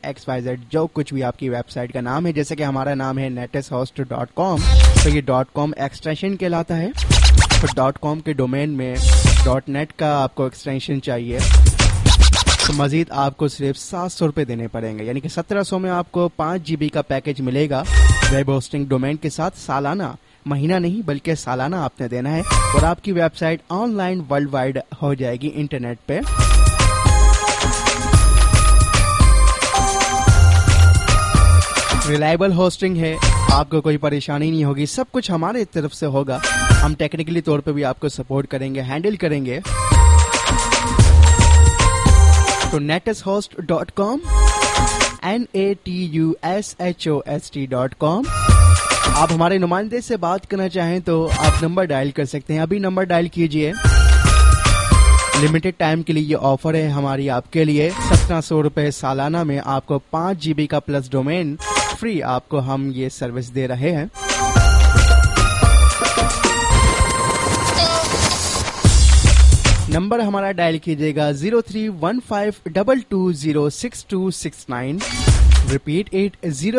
.xyz जो कुछ भी आपकी वेबसाइट का नाम है, जैसे कि हमारा नाम है nettesthost.com, तो ये .com एक्सटेंशन कहलाता है। तो .com के डोमेन में .net का आपको एक्सटेंशन चाहिए, तो मजीद आपको सिर्फ 700 रुपये देने पड़ेंगे, यानी कि 1700 में आपको 5 GB का पैकेज मिलेगा वेब होस्टिंग डोमेन के साथ। सालाना, महीना नहीं बल्कि सालाना आपने देना है और आपकी वेबसाइट ऑनलाइन वर्ल्ड वाइड हो जाएगी इंटरनेट पे। रिलायबल होस्टिंग है, आपको कोई परेशानी नहीं होगी, सब कुछ हमारे तरफ से होगा। हम टेक्निकली तौर पे भी आपको सपोर्ट करेंगे, हैंडल करेंगे। तो nettesthost.com, nettesthost.com। आप हमारे नुमाइंदे से बात करना चाहें तो आप नंबर डायल कर सकते हैं, अभी नंबर डायल कीजिए। लिमिटेड टाइम के लिए ये ऑफर है हमारी आपके लिए। 1700 रुपए सालाना में आपको 5 GB का प्लस डोमेन फ्री आपको हम ये सर्विस दे रहे हैं। नंबर हमारा डायल कीजिएगा 0315220629। Repeat it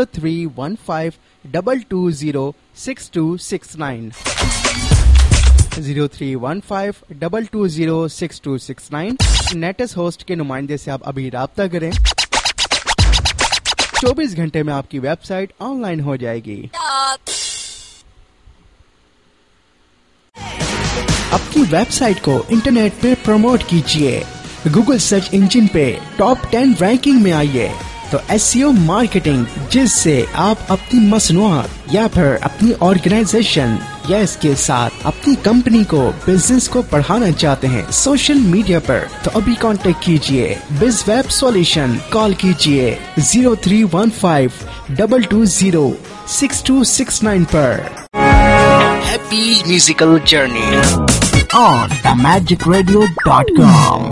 0315220629। 0315220629। नेटेस्ट होस्ट के नुमाइंदे से आप अभी राब्ता करें, 24 घंटे में आपकी वेबसाइट ऑनलाइन हो जाएगी। अपनी वेबसाइट को इंटरनेट पे प्रमोट कीजिए, गूगल सर्च इंजन पे टॉप 10 रैंकिंग में आइए। तो एसईओ मार्केटिंग, जिससे आप अपनी मसनूआत या फिर अपनी ऑर्गेनाइजेशन या इसके साथ अपनी कंपनी को, बिजनेस को बढ़ाना चाहते हैं सोशल मीडिया पर, तो अभी कांटेक्ट कीजिए BizWeb सॉल्यूशन। कॉल कीजिए 0315220629 पर। Happy musical journey on themagicradio.com।